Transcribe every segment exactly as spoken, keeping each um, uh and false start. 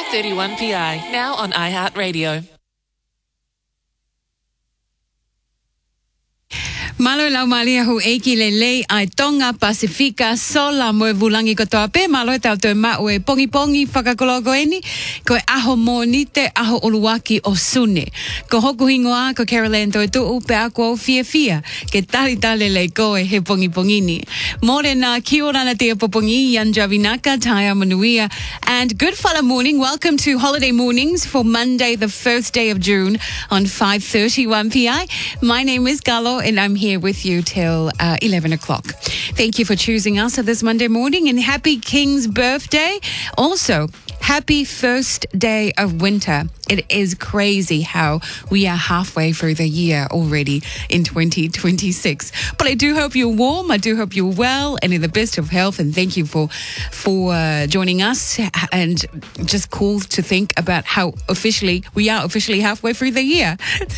thirty-one P I, now on iHeartRadio. Malo lau malia hu eiki le lei ai Tonga Pasifika sola mo vulangi katoa pe malo e tau te maue pongi pongi whakakologo eni ko e aho mo ni te aho uluwaki o sune. Ko hoku hingoa ko Caroline toi tu upe ako o fia fia ke tali tale le ko e he pongi pongini. More na ki ora na te popongi Yanja Vinaka Taya Manuia and good fala morning. Welcome to Holiday Mornings for Monday the first day of June on five thirty-one P I. My name is Galo and I'm here with you till uh, eleven o'clock. Thank you for choosing us this Monday morning and happy King's birthday. Also, happy first day of winter. It is crazy how we are halfway through the year already in twenty twenty-six. But I do hope you're warm. I do hope you're well and in the best of health. And thank you for for uh, joining us. And just cool to think about how officially we are officially halfway through the year.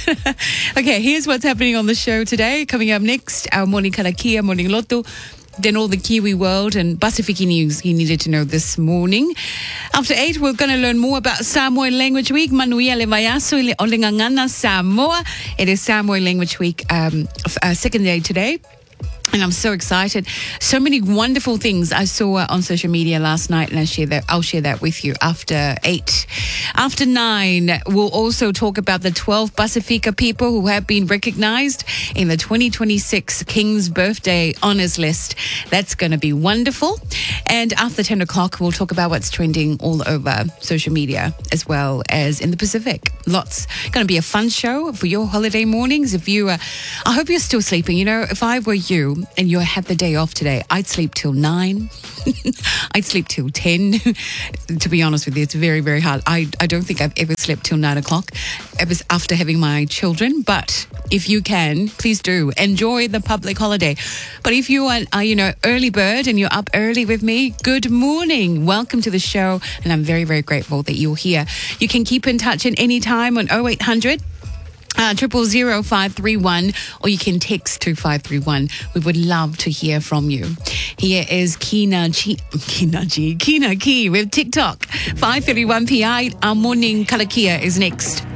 Okay, here's what's happening on the show today. Coming up next, our morning karakia, morning loto. Then all the Kiwi world and Pasifiki news you needed to know this morning. After eight, we're going to learn more about Samoan Language Week. Manuia le vaiaso le olengangana Samoa. It is Samoan Language Week, um, uh, second day today. And I'm so excited. So many wonderful things I saw on social media last night, and I'll share that, I'll share that with you after eight. After nine, we'll also talk about the twelve Pasifika people who have been recognized in the twenty twenty-six King's Birthday Honours List. That's going to be wonderful. And after ten o'clock, we'll talk about what's trending all over social media as well as in the Pacific. Lots. Going to be a fun show for your holiday mornings. If you, uh, I hope you're still sleeping. You know, if I were you, and you had the day off today, I'd sleep till nine. I'd sleep till ten. To be honest with you, it's very, very hard. I, I don't think I've ever slept till nine o'clock. It was after having my children. But if you can, please do. Enjoy the public holiday. But if you are, are, you know, early bird and you're up early with me, good morning. Welcome to the show. And I'm very, very grateful that you're here. You can keep in touch at any time on oh eight hundred Uh, triple zero five three one, or you can text two five three one. We would love to hear from you. Here is Kina G, Kina G, Kina Ki with TikTok. five thirty-one P I. Our morning karakia is next.